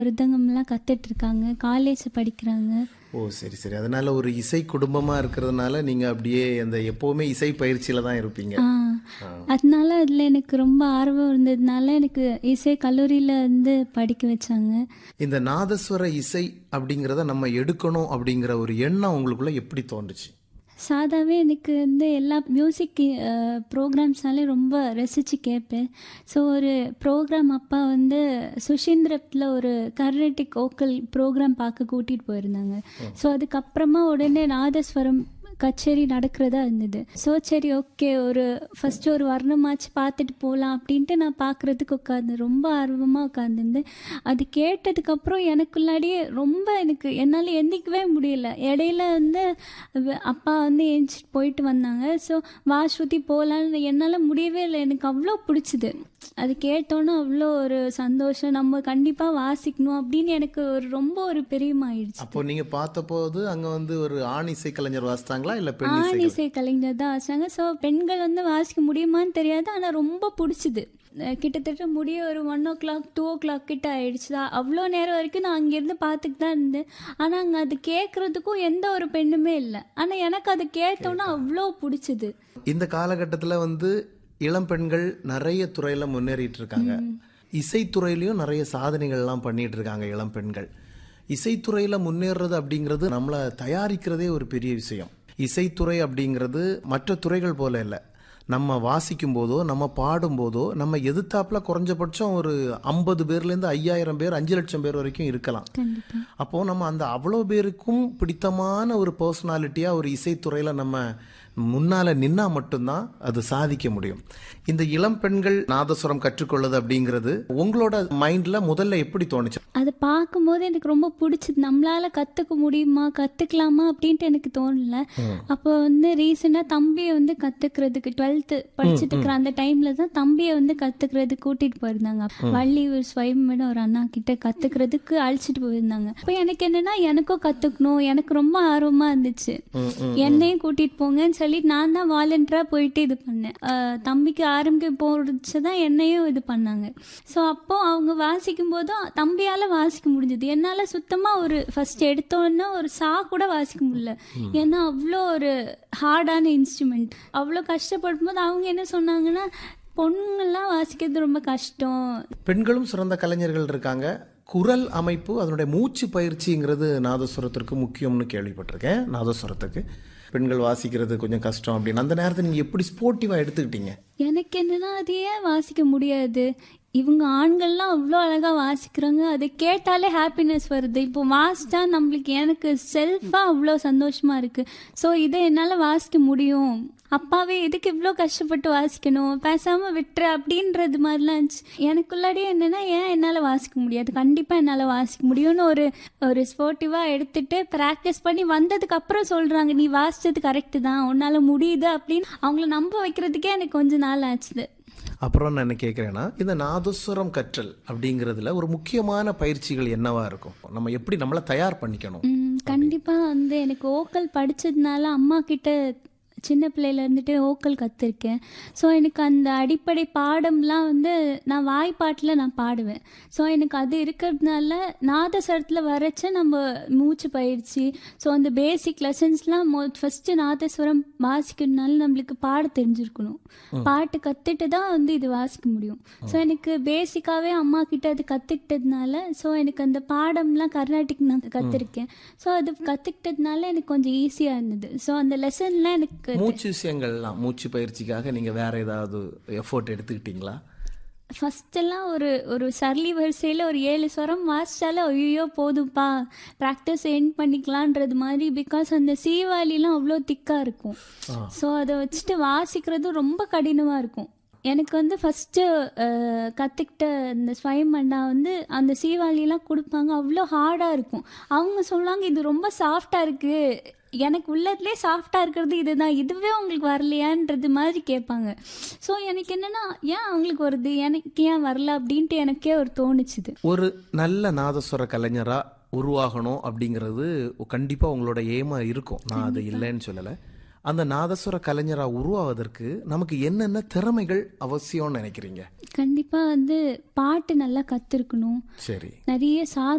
மிருதங்கம்லாம் கத்துட்டு இருக்காங்க, காலேஜ் படிக்கிறாங்க. ஓ சரி சரி. அதனால ஒரு இசை குடும்பமா இருக்கிறதுனால நீங்க அப்படியே அந்த எப்பவுமே இசை பயிற்சியில தான் இருப்பீங்க. அதனால அதில் எனக்கு ரொம்ப ஆர்வம் இருந்ததுனால எனக்கு இசை கல்லூரியில் வந்து படிக்க வச்சாங்க. இந்த நாதஸ்வர இசை அப்படிங்கிறத நம்ம எடுக்கணும் அப்படிங்கிற ஒரு எண்ணம் உங்களுக்குள்ள எப்படி தோன்றுச்சு? சாதாவே எனக்கு வந்து எல்லா மியூசிக் ப்ரோக்ராம்ஸ்னாலே ரொம்ப ரசித்து கேட்பேன். ஸோ ஒரு ப்ரோக்ராம் அப்பா வந்து சுஷீந்திரத்தில் ஒரு கர்நாடிக் ஓக்கல் ப்ரோக்ராம் பார்க்க கூட்டிகிட்டு போயிருந்தாங்க. ஸோ அதுக்கப்புறமா உடனே நாதஸ்வரம் கச்சேரி நடக்கிறதா இருந்தது. ஸோ சரி ஓகே, ஃபஸ்ட்டு ஒரு வர்ணமாச்சு பார்த்துட்டு போகலாம் அப்படின்ட்டு நான் பார்க்குறதுக்கு உட்காந்தேன். ரொம்ப ஆர்வமாக உட்காந்துருந்தேன். அது கேட்டதுக்கப்புறம் எனக்குள்ளாடியே ரொம்ப என்னால் எந்திக்கவே முடியல. இடையில வந்து அப்பா வந்து ஏஞ்சிட்டு போயிட்டு வந்தாங்க. ஸோ ஸ்ருதி போகலான்னு என்னால் முடியவே இல்லை. எனக்கு அவ்வளோ பிடிச்சிது. அது கேட்டோன்னே அவ்வளோ ஒரு சந்தோஷம், நம்ம கண்டிப்பாக வாசிக்கணும் அப்படின்னு எனக்கு ரொம்ப ஒரு பிரியமாயிடுச்சு. அப்போ நீங்க பார்த்தபோது அங்க வந்து ஒரு ஆண் இசை கலைஞர் வாசித்தாங்களா இல்ல பெண் ஆண் இசை கலைஞர் தான் வாசிச்சாங்க. ஸோ பெண்கள் வந்து வாசிக்க முடியுமான்னு தெரியாது, ஆனால் ரொம்ப பிடிச்சிது. கிட்டத்தட்ட முடிய ஒரு 1 o'clock 2 o'clock கிட்ட ஆயிடுச்சு. அவ்வளோ நேரம் வரைக்கும் நான் அங்கேருந்து பார்த்துட்டு தான் இருந்தேன். ஆனால் அங்கே அது கேட்குறதுக்கும் எந்த ஒரு பெண்ணுமே இல்லை. ஆனால் எனக்கு அது கேட்டோன்னா அவ்வளோ பிடிச்சிது. இந்த காலகட்டத்தில் வந்து இளம் பெண்கள் நிறைய துறையில முன்னேறிட்டு இருக்காங்க. இசைத்துறையிலையும் நிறைய சாதனைகள்லாம் பண்ணிட்டு இருக்காங்க இளம் பெண்கள். இசைத்துறையில முன்னேறது அப்படிங்கிறது நம்மளை தயாரிக்கிறதே ஒரு பெரிய விஷயம். இசைத்துறை அப்படிங்கிறது மற்ற துறைகள் போல இல்லை. நம்ம வாசிக்கும் போதோ நம்ம பாடும்போதோ நம்ம எதிர்த்தாப்புல குறைஞ்சபட்சம் ஒரு 50 பேர்லேருந்து 5000 பேர் 5 லட்சம் பேர் வரைக்கும் இருக்கலாம். அப்போ நம்ம அந்த அவ்வளோ பேருக்கும் பிடித்தமான ஒரு பர்சனாலிட்டியா ஒரு இசைத்துறையில நம்ம முன்னால நின்னா மட்டும்தான் அது சாதிக்க முடியும். இந்த இளம் பெண்கள் நாதஸ்வரம் கற்றுக்கொள்ளுது அப்படிங்கிறது உங்களோட மைண்ட்ல முதல்ல எப்படி தோணுச்சு? அதை பார்க்கும்போது எனக்கு ரொம்ப பிடிச்சது. நம்மளால கற்றுக்க முடியுமா, கற்றுக்கலாமா அப்படின்ட்டு எனக்கு தோணல. அப்போ வந்து ரீசெண்டாக தம்பியை வந்து கற்றுக்கிறதுக்கு 12th படிச்சுட்டு இருக்கிற அந்த டைமில் தான் தம்பியை வந்து கற்றுக்கிறதுக்கு கூட்டிகிட்டு போயிருந்தாங்க. வள்ளி ஒரு ஸ்வயம்னு ஒரு அண்ணா கிட்ட கற்றுக்கிறதுக்கு அழைச்சிட்டு போயிருந்தாங்க. அப்போ எனக்கு என்னன்னா எனக்கும் கற்றுக்கணும், எனக்கு ரொம்ப ஆர்வமாக இருந்துச்சு. என்னையும் கூட்டிகிட்டு போங்கன்னு சொல்லி நான் தான் வாலண்டியராக போயிட்டு இது பண்ணேன். தம்பிக்கு ஆரம்பிக்க போச்சு தான் என்னையும் இது பண்ணாங்க. ஸோ அப்போ அவங்க வாசிக்கும் போதும் தம்பியால் வாசிக்க முடிஞ்சது. என்னால் சுத்தமாக ஒரு ஃபர்ஸ்ட் எடுத்தோன்னா ஒரு கூட வாசிக்க முடியல. ஏன்னா அவ்வளோ ஒரு ஹார்டான இன்ஸ்ட்ருமெண்ட். அவ்வளோ கஷ்டப்படும் போது அவங்க என்ன சொன்னாங்கன்னா, பொண்ணுங்கள்லாம் வாசிக்கிறது ரொம்ப கஷ்டம். பெண்களும் சிறந்த கலைஞர்கள் இருக்காங்க. குரல் அமைப்பு அதனுடைய மூச்சு பயிற்சிங்கிறது நாதஸ்வரத்திற்கு முக்கியம்னு கேள்விப்பட்டிருக்கேன். நாதஸ்வரத்துக்கு பெண்கள் வாசிக்கிறது கொஞ்சம் கஷ்டம் அப்படின்னு அந்த நேரத்தை நீங்கள் எப்படி ஸ்போர்ட்டிவாக எடுத்துக்கிட்டீங்க? எனக்கு என்னன்னா அது ஏன் வாசிக்க முடியாது, இவங்க ஆண்கள்லாம் அவ்வளோ அழகாக வாசிக்கிறாங்க, அதை கேட்டாலே ஹாப்பினஸ் வருது. இப்போ வாசித்தா நம்மளுக்கு எனக்கு செல்ஃபாக அவ்வளோ சந்தோஷமாக இருக்குது. ஸோ இதை என்னால் வாசிக்க முடியும். அப்பாவே எதுக்கு இவ்வளோ கஷ்டப்பட்டு வாசிக்கணும், பேசாமல் விட்டுரு அப்படின்றது மாதிரிலாம் இருந்துச்சு. எனக்குள்ளாடியே என்னென்னா ஏன் என்னால் வாசிக்க முடியாது, கண்டிப்பாக என்னால் வாசிக்க முடியும்னு ஒரு ஸ்போர்ட்டிவாக எடுத்துகிட்டு ப்ராக்டிஸ் பண்ணி வந்ததுக்கப்புறம் சொல்கிறாங்க, நீ வாசித்தது கரெக்டு தான், உன்னால் முடியுது அப்படின்னு அவங்கள நம்ப வைக்கிறதுக்கே எனக்கு கொஞ்சம் நாள் ஆச்சுது. அப்புறம் நான் என்ன கேட்குறேன்னா, இந்த நாதஸ்வரம் கற்றல் அப்படிங்கிறதுல ஒரு முக்கியமான பயிற்சிகள் என்னவா இருக்கும்? நம்ம எப்படி நம்மளை தயார் பண்ணிக்கணும்? கண்டிப்பாக வந்து எனக்கு ஓக்கல் படித்ததுனால அம்மா கிட்ட சின்ன பிள்ளையில இருந்துட்டு ஓக்கல் கற்றுருக்கேன். ஸோ எனக்கு அந்த அடிப்படை பாடம்லாம் வந்து நான் வாய்ப்பாட்டில் நான் பாடுவேன். ஸோ எனக்கு அது இருக்கிறதுனால நாதஸ்வரத்தில் வரைச்ச நம்ம மூச்சு பயிற்சி, ஸோ அந்த பேசிக் லெசன்ஸ்லாம் ஃபஸ்ட்டு நாதஸ்வரம் வாசிக்கிறதுனால நம்மளுக்கு பாட தெரிஞ்சிருக்கணும். பாட்டு கற்றுட்டு தான் வந்து இது வாசிக்க முடியும். ஸோ எனக்கு பேசிக்காகவே அம்மா கிட்ட அது கற்றுக்கிட்டதுனால ஸோ எனக்கு அந்த பாடம்லாம் கர்நாடிக் நான் கற்றுருக்கேன். ஸோ அது கற்றுக்கிட்டதுனால எனக்கு கொஞ்சம் ஈஸியாக இருந்தது. ஸோ அந்த லெசன்லாம் எனக்கு மூச்சு விஷயங்கள்லாம் மூச்சு பயிற்சிக்காக நீங்கள் வேற ஏதாவது எஃபோர்ட் எடுத்துக்கிட்டீங்களா? ஃபஸ்ட்டெல்லாம் ஒரு சர்லி வரிசையில் ஒரு 7 ஸ்வரம் வாசித்தாலே ஐயோ போதும்ப்பா ப்ராக்டிஸ் எண்ட் பண்ணிக்கலான்றது மாதிரி. பிகாஸ் அந்த சீவாலிலாம் அவ்வளோ திக்காக இருக்கும். ஸோ அதை வச்சுட்டு வாசிக்கிறது ரொம்ப கடினமாக இருக்கும். எனக்கு வந்து ஃபஸ்ட்டு கற்றுக்கிட்ட இந்த ஸ்வயம் அண்ணா வந்து அந்த சீவாலிலாம் கொடுப்பாங்க, அவ்வளோ ஹார்டாக இருக்கும். அவங்க சொல்லுவாங்க இது ரொம்ப சாஃப்டாக இருக்குது, எனக்கு உள்ளதுலேயே சாஃப்டாக இருக்கிறது இதுதான், இதுவே உங்களுக்கு வரலையான்றது மாதிரி கேட்பாங்க. ஸோ எனக்கு என்னென்னா ஏன் அவங்களுக்கு வருது எனக்கு ஏன் வரல அப்படின்ட்டு எனக்கே ஒரு தோணுச்சுது. ஒரு நல்ல நாதஸ்வர கலைஞராக உருவாகணும் அப்படிங்கிறது கண்டிப்பாக உங்களோட ஏமா இருக்கும், நான் அது இல்லைன்னு சொல்லலை. அந்த நாதஸ்வர கலைஞரா உருவாவதற்கு நமக்கு என்னென்ன திறமைகள் அவசியம்னு நினைக்கிறீங்க? கண்டிப்பா வந்து பாட்டு நல்லா கத்துருக்கணும், சரி. நிறைய